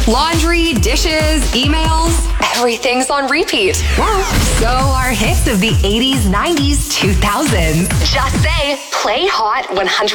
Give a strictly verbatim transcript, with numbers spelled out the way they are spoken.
Laundry, dishes, emails, everything's on repeat. So are hits of the eighties, nineties, two thousands. Just say, play Hot one hundred